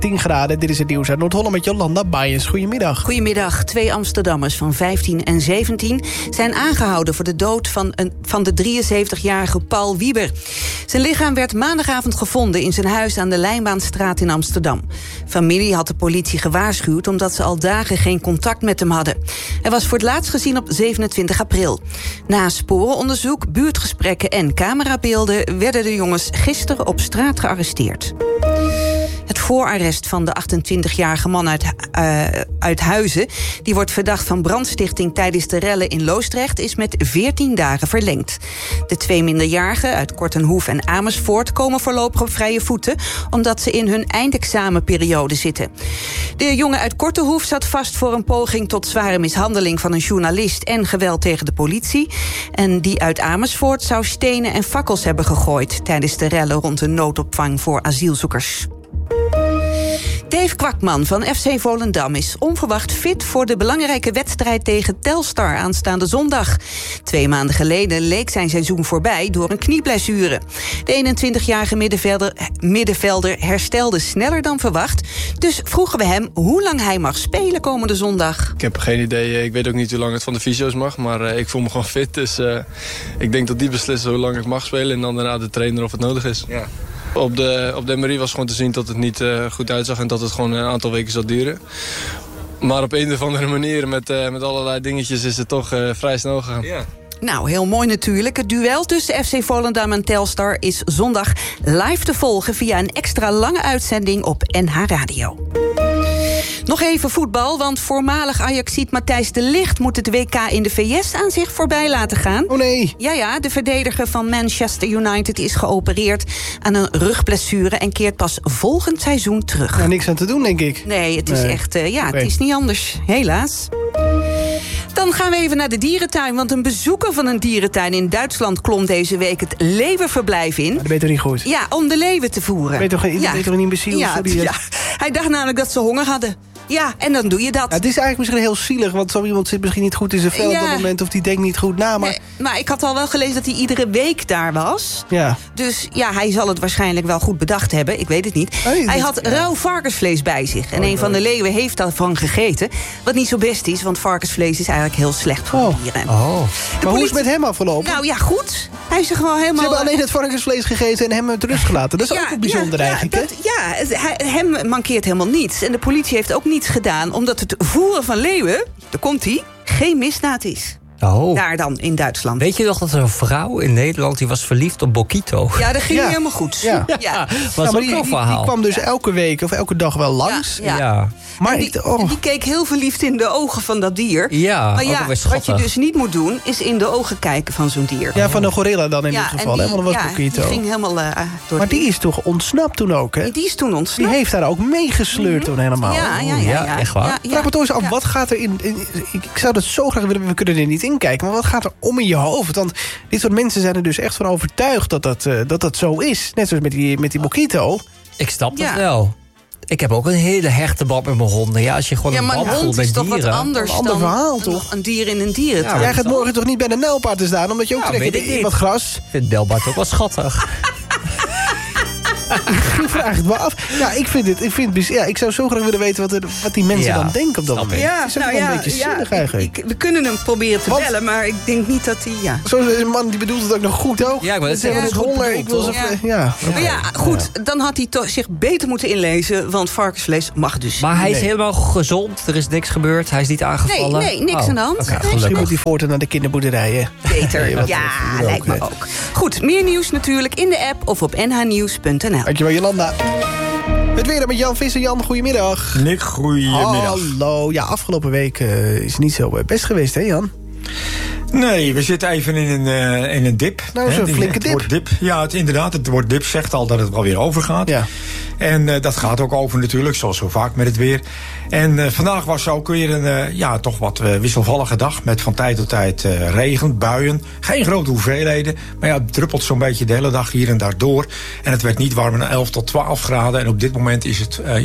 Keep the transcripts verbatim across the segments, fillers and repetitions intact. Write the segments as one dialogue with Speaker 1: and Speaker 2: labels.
Speaker 1: tien graden. Dit is het nieuws uit Noord-Holland met Jolanda Bayens. Goedemiddag.
Speaker 2: Goedemiddag. Twee Amsterdammers van vijftien en zeventien... zijn aangehouden voor de dood van, een, van de drieënzeventigjarige Paul Wieber. Zijn lichaam werd maandagavond gevonden in zijn huis aan de Lijnbaanstraat in Amsterdam. Familie had de politie gewaarschuwd omdat ze al dagen geen contact met hem hadden. Hij was voor het laatst gezien op zevenentwintig april. Na sporenonderzoek, buurtgesprekken en camerabeelden... werden de jongens gisteren op straat gearresteerd. Het voorarrest van de achtentwintigjarige man uit, uh, uit Huizen... die wordt verdacht van brandstichting tijdens de rellen in Loosdrecht... is met veertien dagen verlengd. De twee minderjarigen uit Kortenhoef en Amersfoort... komen voorlopig op vrije voeten... omdat ze in hun eindexamenperiode zitten. De jongen uit Kortenhoef zat vast voor een poging... tot zware mishandeling van een journalist... en geweld tegen de politie. En die uit Amersfoort zou stenen en fakkels hebben gegooid... tijdens de rellen rond de noodopvang voor asielzoekers. Dave Kwakman van F C Volendam is onverwacht fit voor de belangrijke wedstrijd tegen Telstar aanstaande zondag. Twee maanden geleden leek zijn seizoen voorbij door een knieblessure. De eenentwintigjarige middenvelder, middenvelder herstelde sneller dan verwacht. Dus vroegen we hem hoe lang hij mag spelen komende zondag.
Speaker 3: Ik heb geen idee. Ik weet ook niet hoe lang het van de fysio's mag. Maar uh, ik voel me gewoon fit. Dus uh, ik denk dat die beslissen hoe lang ik mag spelen. En dan daarna de trainer of het nodig is. Ja. Op de, op de M R I was gewoon te zien dat het niet uh, goed uitzag... en dat het gewoon een aantal weken zou duren. Maar op een of andere manier met, uh, met allerlei dingetjes is het toch uh, vrij snel gegaan. Ja.
Speaker 2: Nou, heel mooi natuurlijk. Het duel tussen F C Volendam en Telstar is zondag live te volgen... via een extra lange uitzending op N H Radio. Nog even voetbal, want voormalig Ajaxiet Matthijs de Ligt... moet het W K in de V S aan zich voorbij laten gaan.
Speaker 1: Oh nee.
Speaker 2: Ja, ja, de verdediger van Manchester United is geopereerd... aan een rugblessure en keert pas volgend seizoen terug.
Speaker 1: Ja, niks aan te doen, denk ik.
Speaker 2: Nee, het is
Speaker 1: nee.
Speaker 2: echt, uh, ja,
Speaker 1: okay.
Speaker 2: het is niet anders. Helaas. Dan gaan we even naar de dierentuin, want een bezoeker van een dierentuin in Duitsland klom deze week het leeuwenverblijf in.
Speaker 1: Dat weet je niet goed.
Speaker 2: Ja, om de leeuwen te voeren.
Speaker 1: Weet toch, ja. Weet toch een imbeciel?
Speaker 2: Ja, ja, hij dacht namelijk dat ze honger hadden. Ja, en dan doe je dat.
Speaker 1: Ja, het is eigenlijk misschien heel zielig, want zo iemand zit misschien niet goed in zijn vel ja. op dat moment... of die denkt niet goed na, maar...
Speaker 2: Nee, maar ik had al wel gelezen dat hij iedere week daar was.
Speaker 1: Ja.
Speaker 2: Dus ja, hij zal het waarschijnlijk wel goed bedacht hebben. Ik weet het niet.
Speaker 1: Nee,
Speaker 2: hij
Speaker 1: dit,
Speaker 2: had
Speaker 1: ja.
Speaker 2: rauw varkensvlees bij zich. En oh, een van de leeuwen heeft daarvan gegeten. Wat niet zo best is, want varkensvlees is eigenlijk heel slecht voor
Speaker 1: oh.
Speaker 2: dieren.
Speaker 1: Oh. Maar politie... hoe is het met hem afgelopen?
Speaker 2: Nou ja, goed. Hij is er gewoon helemaal...
Speaker 1: Ze hebben alleen het varkensvlees gegeten en hem met rust gelaten. Dat is
Speaker 2: ja,
Speaker 1: ook wel bijzonder
Speaker 2: ja,
Speaker 1: eigenlijk,
Speaker 2: ja, dat, ja, hij, hem mankeert helemaal niets. En de politie heeft ook niets gedaan... omdat het voeren van leeuwen, daar komt hij, geen misdaad is.
Speaker 4: Oh.
Speaker 2: Daar dan, in Duitsland.
Speaker 4: Weet je nog dat er een vrouw in Nederland... die was verliefd op Bokito?
Speaker 2: Ja, dat ging
Speaker 1: ja.
Speaker 2: helemaal goed.
Speaker 1: Ja,
Speaker 2: ja.
Speaker 4: ja. was
Speaker 1: ja,
Speaker 4: ook
Speaker 1: maar die,
Speaker 4: een
Speaker 1: die,
Speaker 4: verhaal.
Speaker 1: die kwam dus ja. elke week of elke dag wel langs.
Speaker 2: Ja, ja.
Speaker 4: ja.
Speaker 1: Maar
Speaker 2: die,
Speaker 1: ik, oh.
Speaker 2: die keek heel verliefd in de ogen van dat dier.
Speaker 4: Ja,
Speaker 2: maar ja,
Speaker 4: wat
Speaker 2: je dus niet moet doen... is in de ogen kijken van zo'n dier.
Speaker 1: Ja, van een gorilla dan in
Speaker 2: ja,
Speaker 1: dit geval.
Speaker 2: Die,
Speaker 1: hè? Want dat was
Speaker 2: ja,
Speaker 1: Bokito.
Speaker 2: die ging helemaal uh, door.
Speaker 1: Maar die is toch ontsnapt toen ook, hè?
Speaker 2: Die is toen ontsnapt.
Speaker 1: Die heeft daar ook meegesleurd mm-hmm. toen helemaal.
Speaker 2: Ja, ja, ja. ja,
Speaker 4: ja echt waar?
Speaker 2: Ja, ja,
Speaker 1: Vraag me toch eens af,
Speaker 2: ja.
Speaker 1: wat gaat er in... in ik, ik zou dat zo graag willen, we kunnen er niet in kijken... maar wat gaat er om in je hoofd? Want dit soort mensen zijn er dus echt van overtuigd dat dat, uh, dat, dat zo is. Net zoals met die, met die Bokito.
Speaker 4: Ik snap dat
Speaker 2: ja.
Speaker 4: wel. Ik heb ook een hele hechte band met mijn honden. Ja, als je gewoon
Speaker 2: ja,
Speaker 4: een
Speaker 2: maar
Speaker 4: band
Speaker 2: een
Speaker 4: voelt
Speaker 2: hond is
Speaker 4: met
Speaker 2: toch
Speaker 4: dieren.
Speaker 2: wat anders
Speaker 1: een ander
Speaker 2: dan
Speaker 1: verhaal,
Speaker 2: een,
Speaker 1: toch?
Speaker 2: een dier in een dierentuin.
Speaker 4: Ja,
Speaker 1: Jij gaat morgen toch niet bij de nijlpaard te staan... omdat je ook
Speaker 4: Ja,
Speaker 1: trekt
Speaker 4: weet ik niet.
Speaker 1: wat gras?
Speaker 4: Ik vind Belbaard ook wel schattig.
Speaker 1: Ik vraag het me af. Ja, ik vind het. Ik, vind het, ja, ik zou zo graag willen weten wat, er, wat die mensen
Speaker 4: Ja,
Speaker 1: dan denken op dat
Speaker 4: snap
Speaker 1: moment.
Speaker 4: ik.
Speaker 2: Ja,
Speaker 1: het is ook
Speaker 2: nou
Speaker 1: wel
Speaker 2: ja,
Speaker 1: een beetje
Speaker 2: ja,
Speaker 1: zinnig eigenlijk.
Speaker 2: ik, we kunnen hem proberen te
Speaker 1: Want-
Speaker 2: bellen, maar ik denk niet dat hij... Ja.
Speaker 1: Zo'n man die bedoelt het ook nog goed ook.
Speaker 4: Ja, ik wou net zeggen,
Speaker 1: het
Speaker 4: het is goed
Speaker 1: honger. Ik wil
Speaker 4: bedoeld,
Speaker 1: ze.
Speaker 2: toch?
Speaker 1: Ja. Ja.
Speaker 2: Maar ja, goed, dan had hij toch zich beter moeten inlezen... want varkensvlees mag dus.
Speaker 4: Maar hij is
Speaker 1: Nee.
Speaker 4: helemaal gezond. Er is niks gebeurd. Hij is niet aangevallen.
Speaker 2: Nee, nee, niks
Speaker 4: Oh,
Speaker 2: aan de hand.
Speaker 4: oké,
Speaker 2: Nee.
Speaker 1: Misschien
Speaker 4: gelukkig.
Speaker 1: moet hij voortaan naar de kinderboerderijen.
Speaker 2: Beter.
Speaker 1: Nee, wat-
Speaker 2: ja,
Speaker 1: wat-
Speaker 2: lijkt me
Speaker 1: ook,
Speaker 2: ook. Goed, meer nieuws natuurlijk in de app of op n h nieuws punt n l.
Speaker 1: Dankjewel, Jolanda. Het weer dan met Jan Visser. Jan, goedemiddag.
Speaker 5: Nick, goedemiddag.
Speaker 1: Hallo. Ja, afgelopen week uh, is niet zo uh, best geweest, hè Jan?
Speaker 5: Nee, we zitten even in een, uh, in een dip.
Speaker 1: Nou, dat is een
Speaker 5: Hè,
Speaker 1: flinke
Speaker 5: het
Speaker 1: dip.
Speaker 5: Wordt dip. Ja, het, inderdaad, het woord dip zegt al dat het wel weer overgaat.
Speaker 1: Ja.
Speaker 5: En uh, dat gaat ook over natuurlijk, zoals zo vaak met het weer. En uh, vandaag was ook weer een uh, ja, toch wat uh, wisselvallige dag... met van tijd tot tijd uh, regen, buien. Geen grote hoeveelheden, maar ja, het druppelt zo'n beetje de hele dag hier en daar door. En het werd niet warmer dan elf tot twaalf graden. En op dit moment is het uh, ja,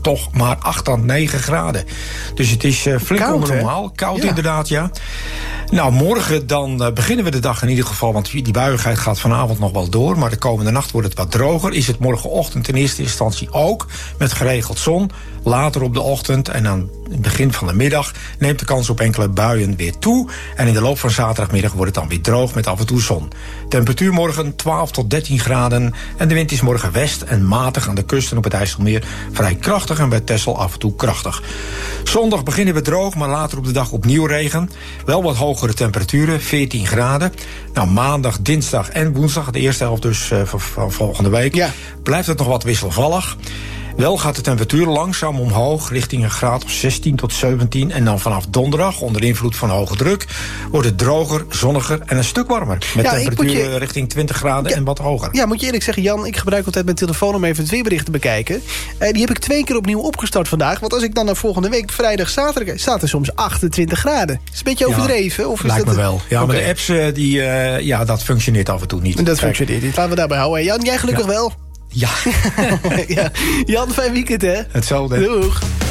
Speaker 5: toch maar acht tot negen graden. Dus het is uh, flink
Speaker 1: Koud,
Speaker 5: onder normaal. Koud
Speaker 1: ja.
Speaker 5: inderdaad, ja. Nou, morgen dan uh, beginnen we de dag in ieder geval, want die buiigheid gaat vanavond nog wel door, maar de komende nacht wordt het wat droger. Is het morgenochtend in eerste instantie ook, met geregeld zon. Later op de ochtend en aan het begin van de middag neemt de kans op enkele buien weer toe. En in de loop van zaterdagmiddag wordt het dan weer droog met af en toe zon. Temperatuur morgen twaalf tot dertien graden. En de wind is morgen west en matig aan de kust en op het IJsselmeer vrij krachtig en bij Texel af en toe krachtig. Zondag beginnen we droog, maar later op de dag opnieuw regen. Wel wat hogere temperaturen, veertien graden. Nou, maandag, dinsdag en woensdag, de eerste helft dus uh, van, van volgende week, ja. blijft het nog wat wisselvallig. Wel gaat de temperatuur langzaam omhoog richting een graad of zestien tot zeventien. En dan vanaf donderdag, onder invloed van hoge druk, wordt het droger, zonniger en een stuk warmer. Met ja, temperaturen je... richting twintig graden ja, en wat hoger.
Speaker 1: Ja, moet je eerlijk zeggen, Jan, ik gebruik altijd mijn telefoon om even het weerbericht te bekijken. Uh, die heb ik twee keer opnieuw opgestart vandaag. Want als ik dan naar volgende week, vrijdag, zaterdag, staat er soms achtentwintig graden. Is een beetje overdreven?
Speaker 5: Ja,
Speaker 1: of is
Speaker 5: lijkt
Speaker 1: dat
Speaker 5: me wel. Ja, okay. Maar de apps, uh, die, uh, ja, dat functioneert af en toe niet.
Speaker 1: Dat functioneert niet. Laten we daarbij houden. Jan, jij gelukkig ja. wel?
Speaker 5: Ja.
Speaker 1: ja. Jan, fijn weekend, hè?
Speaker 5: Hetzelfde.
Speaker 1: Doeg.